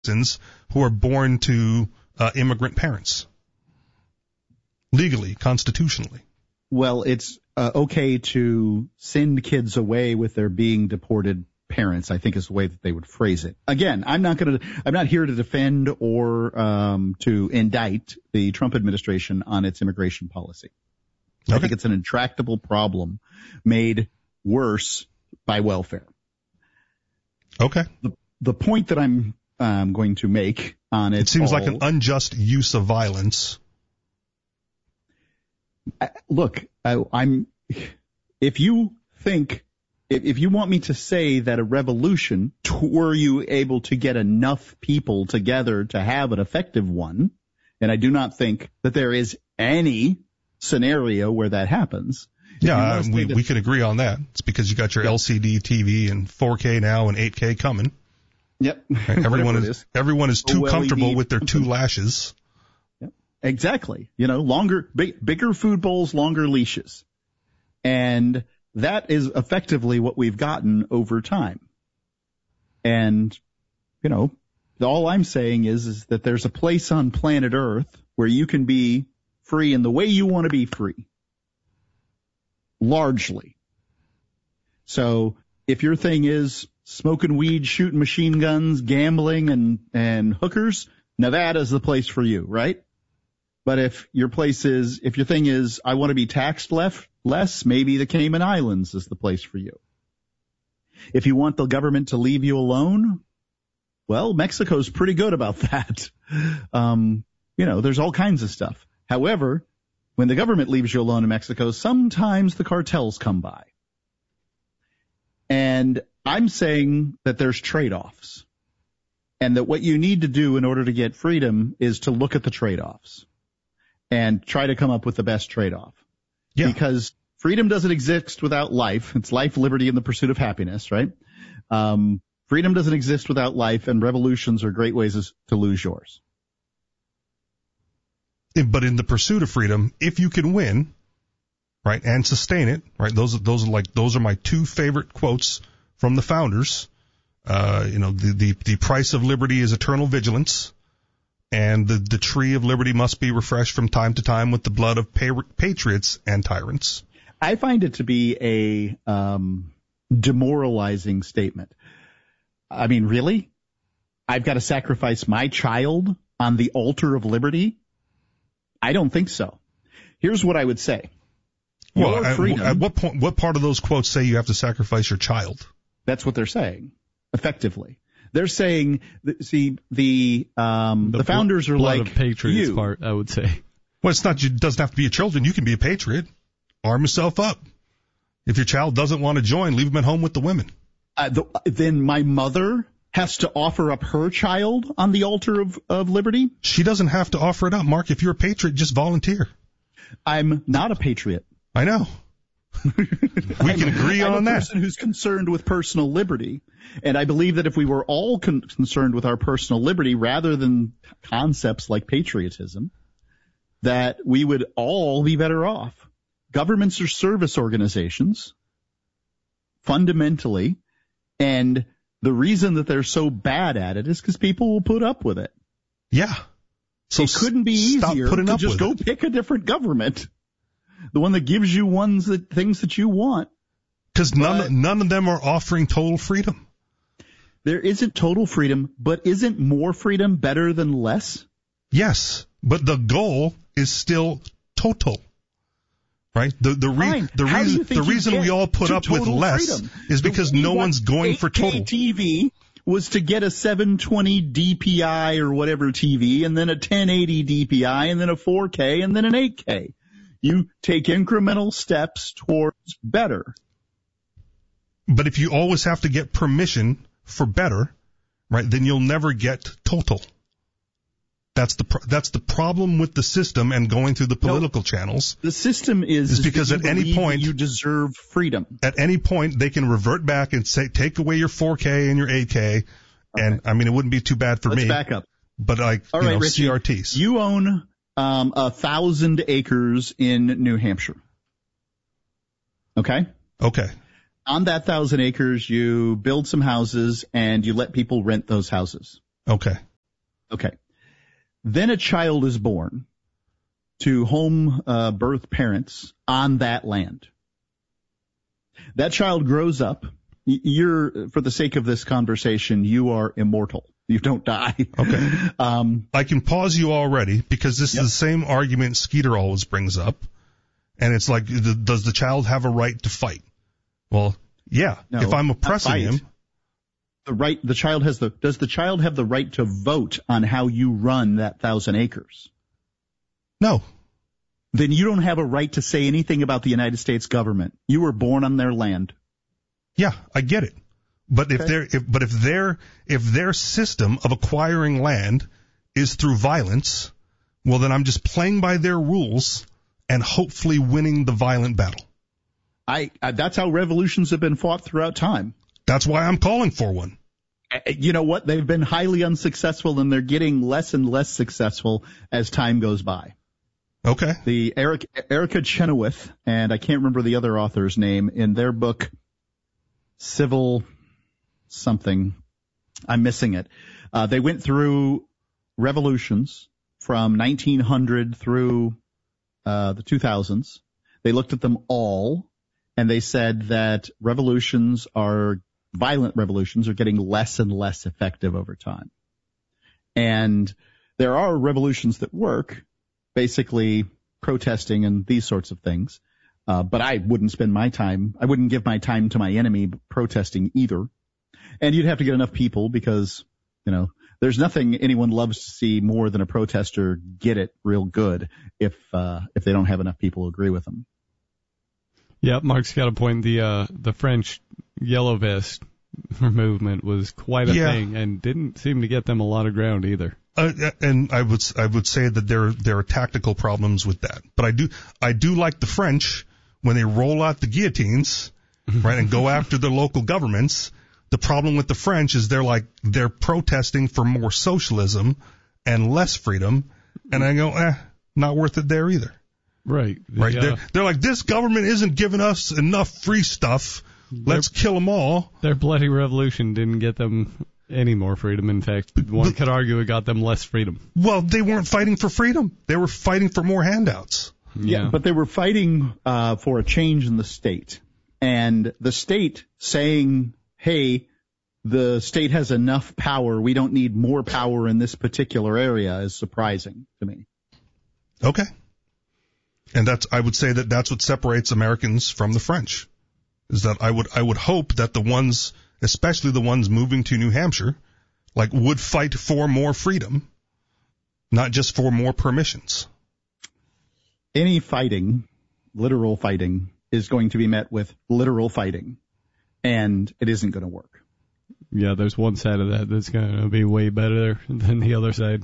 citizens who are born to immigrant parents. Legally, constitutionally. Well, it's okay to send kids away with their being deported parents, I think is the way that they would phrase it. Again, I'm not here to defend or to indict the Trump administration on its immigration policy. Okay. I think it's an intractable problem made worse by welfare. Okay. The point that I'm going to make on it seems like an unjust use of violence. Look, if you want me to say that a revolution, were you able to get enough people together to have an effective one, and I do not think that there is any scenario where that happens. Yeah, we could agree on that. It's because you got your LCD TV and 4K now and 8K coming. Yep. Right? Everyone is too comfortable with their two lashes. Yep. Exactly. Bigger food bowls, longer leashes. And that is effectively what we've gotten over time. And, all I'm saying is that there's a place on planet Earth where you can be free in the way you want to be free. Largely. So if your thing is smoking weed, shooting machine guns, gambling, and hookers, Nevada's the place for you, right? But if your thing is, I want to be taxed less, maybe the Cayman Islands is the place for you. If you want the government to leave you alone, well, Mexico's pretty good about that. There's all kinds of stuff. However, when the government leaves you alone in Mexico, sometimes the cartels come by. And I'm saying that there's trade-offs. And that what you need to do in order to get freedom is to look at the trade-offs and try to come up with the best trade-off. Yeah. Because freedom doesn't exist without life. It's life, liberty, and the pursuit of happiness, right? Freedom doesn't exist without life, and revolutions are great ways to lose yours. But in the pursuit of freedom, if you can win, right, and sustain it, right, those are my two favorite quotes from the founders. The price of liberty is eternal vigilance, and the tree of liberty must be refreshed from time to time with the blood of patriots and tyrants. I find it to be a demoralizing statement. I mean, really? I've got to sacrifice my child on the altar of liberty? I don't think so. Here's what I would say. Well, at what point, what part of those quotes say you have to sacrifice your child? That's what they're saying, effectively. They're saying, the founders are blood like of patriots you. Part, I would say. Well, it doesn't have to be your children. You can be a patriot. Arm yourself up. If your child doesn't want to join, leave them at home with the women. Then my mother has to offer up her child on the altar of liberty? She doesn't have to offer it up, Mark. If you're a patriot, just volunteer. I'm not a patriot. I know. We can agree on that. I'm a person who's concerned with personal liberty, and I believe that if we were all concerned with our personal liberty rather than concepts like patriotism, that we would all be better off. Governments are service organizations, fundamentally, and the reason that they're so bad at it is because people will put up with it. Yeah. So it couldn't be easier to just go pick a different government. The one that gives you things that you want. Because none of them are offering total freedom. There isn't total freedom, but isn't more freedom better than less? Yes, but the goal is still total. Right? The reason we all put up with less freedom is because no one's going for total. TV was to get a 720 DPI or whatever TV, and then a 1080 DPI, and then a 4K, and then an 8K. You take incremental steps towards better. But if you always have to get permission for better, right, then you'll never get total. That's the problem with the system and going through the political channels. The system is because at any point you deserve freedom. At any point they can revert back and say, take away your 4K and your 8K. Okay. And I mean, it wouldn't be too bad for me. Let's back up. But Richie, CRTs. You own 1,000 acres in New Hampshire. Okay? Okay. On that 1,000 acres, you build some houses and you let people rent those houses. Okay. Okay. Then a child is born to home birth parents on that land. That child grows up. For the sake of this conversation, you are immortal. You don't die. Okay. I can pause you already because this is the same argument Skeeter always brings up. And it's like, does the child have a right to fight? Well, yeah. No, if I'm oppressing him. Does the child have the right to vote on how you run that 1,000 acres? No. Then you don't have a right to say anything about the United States government. You were born on their land. Yeah, I get it. But if their system of acquiring land is through violence, well then I'm just playing by their rules and hopefully winning the violent battle. That's how revolutions have been fought throughout time. That's why I'm calling for one. You know what? They've been highly unsuccessful, and they're getting less and less successful as time goes by. Okay. The Erica Chenoweth, and I can't remember the other author's name, in their book Civil something, I'm missing it. They went through revolutions from 1900 through the 2000s. They looked at them all, and they said that violent revolutions are getting less and less effective over time. And there are revolutions that work, basically protesting and these sorts of things. But I wouldn't give my time to my enemy protesting either. And you'd have to get enough people because, there's nothing anyone loves to see more than a protester get it real good if they don't have enough people who agree with them. Yeah, Mark's got a point. The French Yellow Vest movement was quite a thing and didn't seem to get them a lot of ground either. And I would say that there are tactical problems with that. But I do like the French when they roll out the guillotines, right, and go after the local governments. The problem with the French is they're protesting for more socialism and less freedom. And I go, not worth it there either. Right. Right. They're like, this government isn't giving us enough free stuff. Let's kill them all. Their bloody revolution didn't get them any more freedom. In fact, one could argue it got them less freedom. Well, they weren't fighting for freedom. They were fighting for more handouts. Yeah, but they were fighting for a change in the state. And the state saying, hey, the state has enough power, we don't need more power in this particular area, is surprising to me. Okay. And I would say that's what separates Americans from the French. Is that I would hope that the ones, especially the ones moving to New Hampshire, would fight for more freedom, not just for more permissions. Any fighting, literal fighting, is going to be met with literal fighting, and it isn't going to work. Yeah, there's one side of that that's going to be way better than the other side.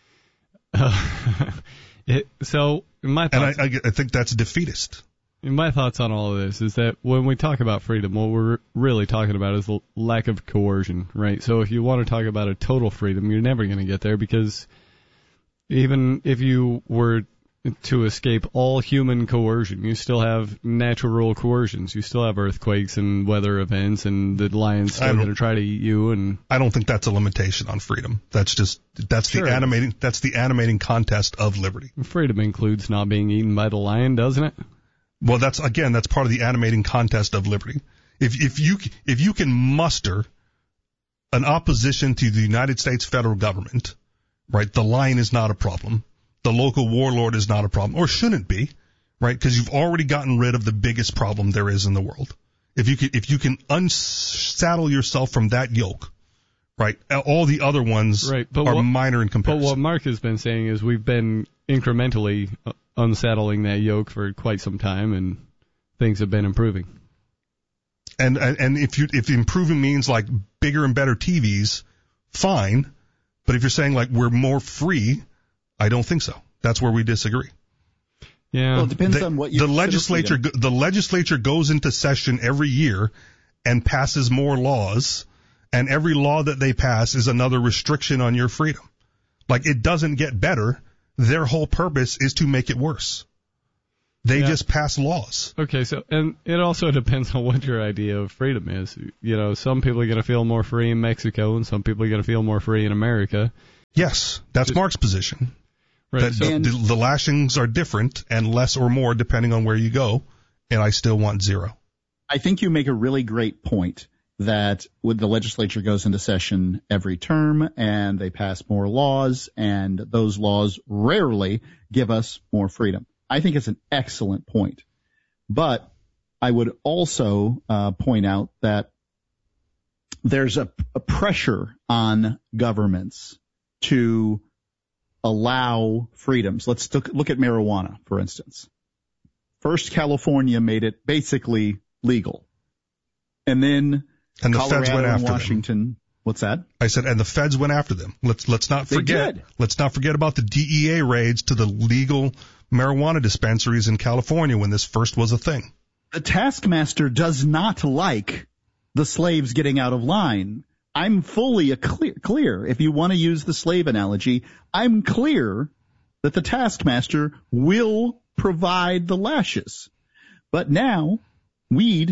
So my thoughts, and I think that's defeatist. My thoughts on all of this is that when we talk about freedom, what we're really talking about is the lack of coercion, right? So if you want to talk about a total freedom, you're never going to get there because even if you were to escape all human coercion, you still have natural coercions. You still have earthquakes and weather events, and the lion's still going to try to eat you. And I don't think that's a limitation on freedom. That's the animating contest of liberty. Freedom includes not being eaten by the lion, doesn't it? Well, that's part of the animating contest of liberty. If you can muster an opposition to the United States federal government, right, the lion is not a problem. The local warlord is not a problem, or shouldn't be, right? Because you've already gotten rid of the biggest problem there is in the world. If you can unsaddle yourself from that yoke, right, all the other ones are minor in comparison. But what Mark has been saying is we've been incrementally unsaddling that yoke for quite some time, and things have been improving. And if improving means bigger and better TVs, fine. But if you're saying we're more free, I don't think so. That's where we disagree. Yeah. Well, it depends on what you the legislature goes into session every year and passes more laws, and every law that they pass is another restriction on your freedom. It doesn't get better. Their whole purpose is to make it worse. They just pass laws. Okay, so, and it also depends on what your idea of freedom is. Some people are going to feel more free in Mexico, and some people are going to feel more free in America. Yes, that's Mark's position. Right. That the lashings are different and less or more depending on where you go, and I still want 0. I think you make a really great point that when the legislature goes into session every term and they pass more laws, and those laws rarely give us more freedom. I think it's an excellent point. But I would also point out that there's a pressure on governments to allow freedoms. Let's look at marijuana, for instance. First, California made it basically legal. And then the Colorado feds went after and Washington. What's that? I said, and the feds went after them. Let's not forget. They did. Let's not forget about the DEA raids to the legal marijuana dispensaries in California when this first was a thing. The taskmaster does not like the slaves getting out of line. I'm fully clear. If you want to use the slave analogy, I'm clear that the taskmaster will provide the lashes. But now, weed,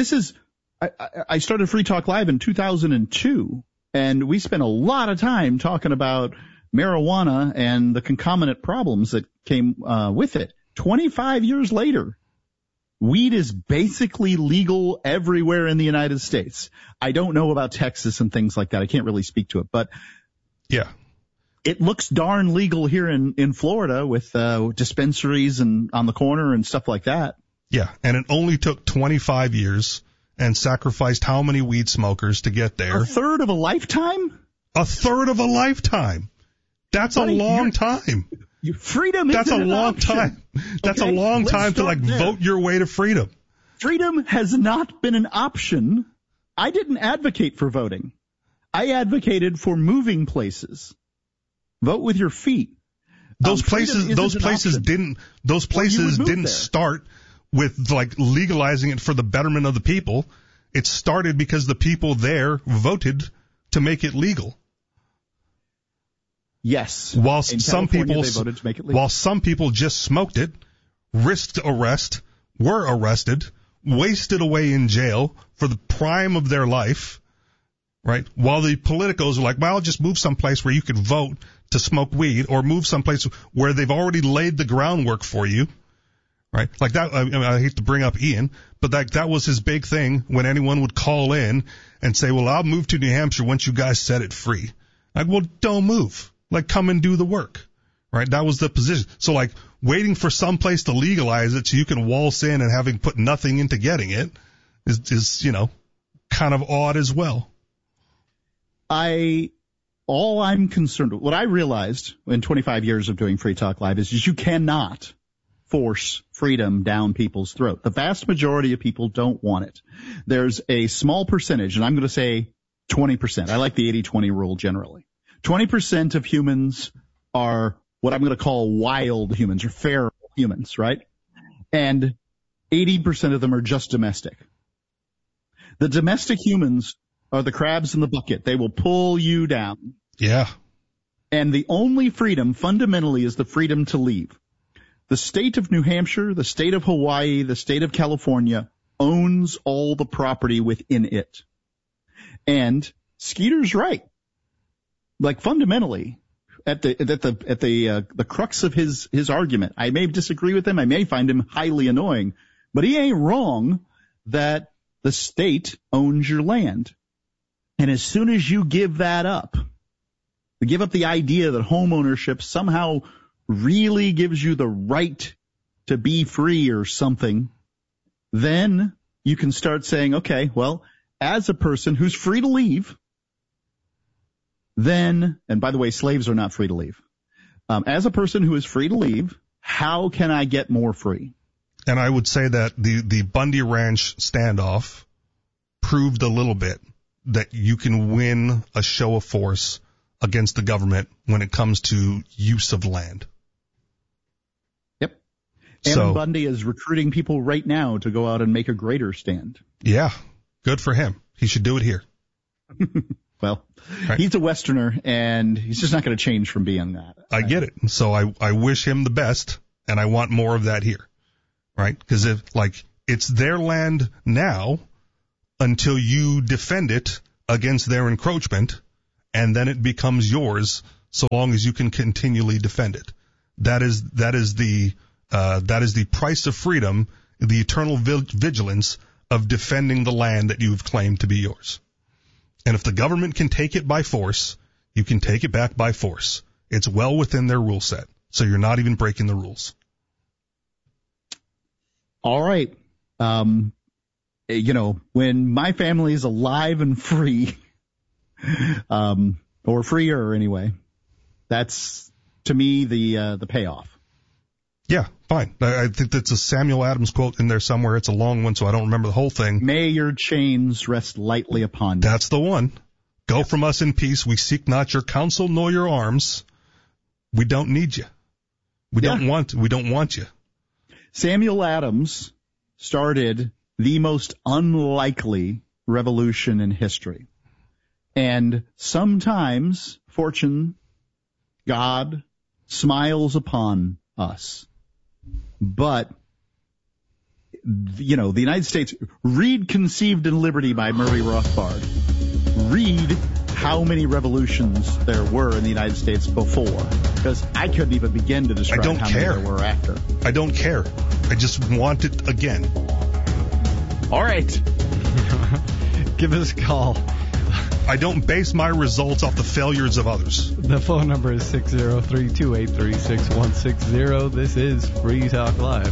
I started Free Talk Live in 2002, and we spent a lot of time talking about marijuana and the concomitant problems that came with it. 25 years later, weed is basically legal everywhere in the United States. I don't know about Texas and things like that. I can't really speak to it, but yeah, it looks darn legal here in Florida with dispensaries and on the corner and stuff like that. Yeah, and it only took 25 years and sacrificed how many weed smokers to get there? A third of a lifetime? A third of a lifetime. That's a long time. Freedom That's isn't a long option. time. That's Okay, a long time to vote your way to freedom. Freedom has not been an option. I didn't advocate for voting. I advocated for moving places. Vote with your feet. Those places didn't there. start with like legalizing it for the betterment of the people. It started because the people there voted to make it legal. Yes. While in some California, they voted to make it legal. While some people just smoked it, risked arrest, were arrested, wasted away in jail for the prime of their life, right? While the politicos are like, well, just move someplace where you could vote to smoke weed, or move someplace where they've already laid the groundwork for you, right? Like that, I hate to bring up Ian, but that was his big thing when anyone would call in and say, well, I'll move to New Hampshire once you guys set it free. Like, well, don't move. Like, come and do the work, right? That was the position. So, like, waiting for some place to legalize it so you can waltz in and having put nothing into getting it is kind of odd as well. All I'm concerned with, what I realized in 25 years of doing Free Talk Live is you cannot force freedom down people's throat. The vast majority of people don't want it. There's a small percentage, and I'm going to say 20%. I like the 80-20 rule generally. 20% of humans are what I'm going to call wild humans or feral humans, right? And 80% of them are just domestic. The domestic humans are the crabs in the bucket. They will pull you down. Yeah. And the only freedom fundamentally is the freedom to leave. The state of New Hampshire, the state of Hawaii, the state of California owns all the property within it. And Skeeter's right. Like fundamentally, at the crux of his argument, I may disagree with him. I may find him highly annoying, but he ain't wrong that the state owns your land. And as soon as you give that up, give up the idea that home ownership somehow really gives you the right to be free or something, then you can start saying, okay, well, as a person who's free to leave, then, and by the way, slaves are not free to leave. As a person who is free to leave, how can I get more free? And I would say that the Bundy Ranch standoff proved a little bit that you can win a show of force against the government when it comes to use of land. Yep. And Bundy is recruiting people right now to go out and make a greater stand. Yeah. Good for him. He should do it here. Well, right. He's a Westerner, and he's just not going to change from being that. I get it. So I wish him the best, and I want more of that here, right? Because it's their land now until you defend it against their encroachment, and then it becomes yours so long as you can continually defend it. That is the price of freedom, the eternal vigilance of defending the land that you've claimed to be yours. And if the government can take it by force, you can take it back by force. It's well within their rule set, so you're not even breaking the rules. All right. When my family is alive and free, or freer anyway, that's to me the payoff. Yeah, fine. I think that's a Samuel Adams quote in there somewhere. It's a long one, so I don't remember the whole thing. May your chains rest lightly upon you. That's the one. Go from us in peace. We seek not your counsel nor your arms. We don't need you. We don't want you. Samuel Adams started the most unlikely revolution in history. And sometimes fortune, God, smiles upon us. But, the United States, read Conceived in Liberty by Murray Rothbard. Read how many revolutions there were in the United States before. Because I couldn't even begin to describe how many there were after. I don't care. I just want it again. All right. Give us a call. I don't base my results off the failures of others. The phone number is 603-283-6160. This is Free Talk Live.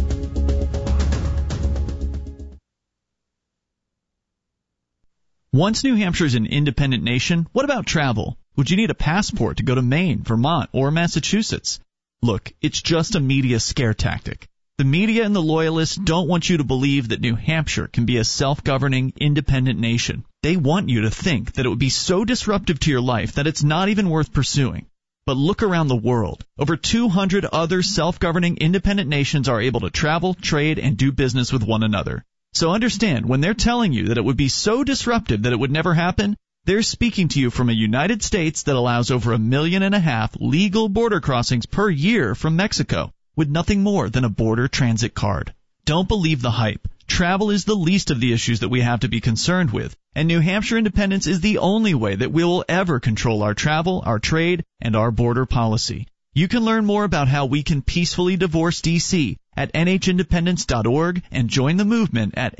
Once New Hampshire is an independent nation, what about travel? Would you need a passport to go to Maine, Vermont, or Massachusetts? Look, it's just a media scare tactic. The media and the loyalists don't want you to believe that New Hampshire can be a self-governing, independent nation. They want you to think that it would be so disruptive to your life that it's not even worth pursuing. But look around the world. Over 200 other self-governing, independent nations are able to travel, trade, and do business with one another. So understand, when they're telling you that it would be so disruptive that it would never happen, they're speaking to you from a United States that allows over 1.5 million legal border crossings per year from Mexico, with nothing more than a border transit card. Don't believe the hype. Travel is the least of the issues that we have to be concerned with, and New Hampshire independence is the only way that we will ever control our travel, our trade, and our border policy. You can learn more about how we can peacefully divorce D.C. at nhindependence.org and join the movement at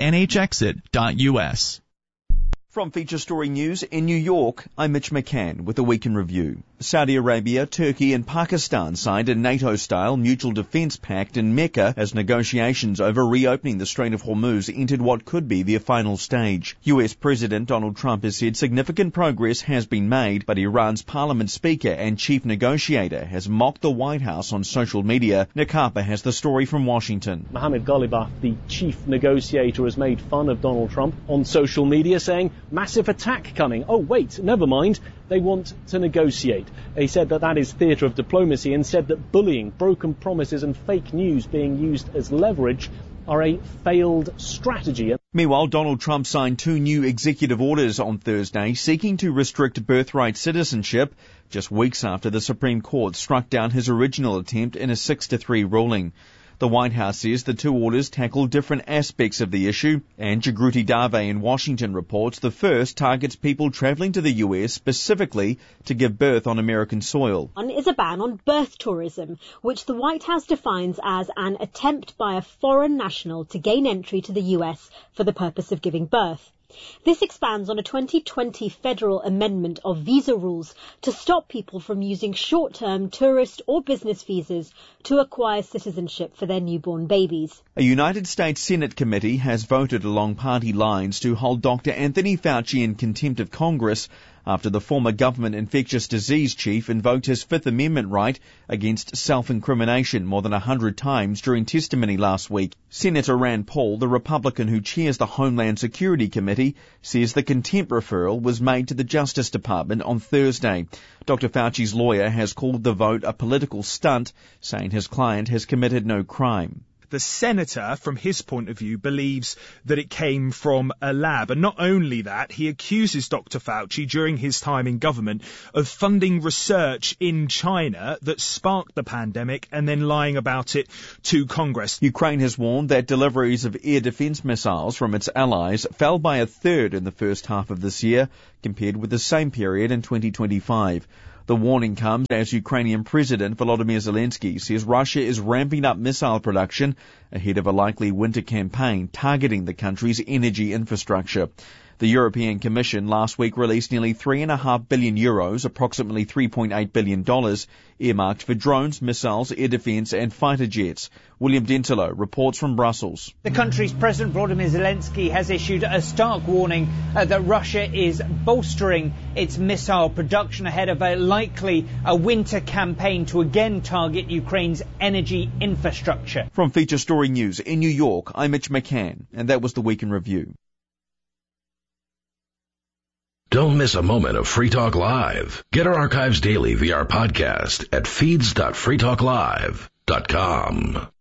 nhexit.us. From Feature Story News in New York, I'm Mitch McCann with a Week in Review. Saudi Arabia, Turkey and Pakistan signed a NATO-style mutual defense pact in Mecca as negotiations over reopening the Strait of Hormuz entered what could be their final stage. US President Donald Trump has said significant progress has been made, but Iran's parliament speaker and chief negotiator has mocked the White House on social media. Nick Harper has the story from Washington. Mohammed Ghalibaf, the chief negotiator, has made fun of Donald Trump on social media, saying, "Massive attack coming. Oh, wait, never mind. They want to negotiate." He said that is theatre of diplomacy and said that bullying, broken promises and fake news being used as leverage are a failed strategy. Meanwhile, Donald Trump signed 2 new executive orders on Thursday seeking to restrict birthright citizenship just weeks after the Supreme Court struck down his original attempt in a 6-3 ruling. The White House says the 2 orders tackle different aspects of the issue, and Jagruti Dave in Washington reports the first targets people traveling to the US specifically to give birth on American soil. One is a ban on birth tourism, which the White House defines as an attempt by a foreign national to gain entry to the US for the purpose of giving birth. This expands on a 2020 federal amendment of visa rules to stop people from using short-term tourist or business visas to acquire citizenship for their newborn babies. A United States Senate committee has voted along party lines to hold Dr. Anthony Fauci in contempt of Congress after the former government infectious disease chief invoked his Fifth Amendment right against self-incrimination more than 100 times during testimony last week. Senator Rand Paul, the Republican who chairs the Homeland Security Committee, says the contempt referral was made to the Justice Department on Thursday. Dr. Fauci's lawyer has called the vote a political stunt, saying his client has committed no crime. The senator, from his point of view, believes that it came from a lab. And not only that, he accuses Dr. Fauci during his time in government of funding research in China that sparked the pandemic and then lying about it to Congress. Ukraine has warned that deliveries of air defense missiles from its allies fell by 1/3 in the first half of this year, compared with the same period in 2025. The warning comes as Ukrainian President Volodymyr Zelensky says Russia is ramping up missile production ahead of a likely winter campaign targeting the country's energy infrastructure. The European Commission last week released nearly €3.5 billion, approximately $3.8 billion, earmarked for drones, missiles, air defence and fighter jets. William Dentilo reports from Brussels. The country's President Volodymyr Zelensky has issued a stark warning that Russia is bolstering its missile production ahead of a likely winter campaign to again target Ukraine's energy infrastructure. From Feature Story News in New York, I'm Mitch McCann, and that was the Week in Review. Don't miss a moment of Free Talk Live. Get our archives daily via our podcast at feeds.freetalklive.com.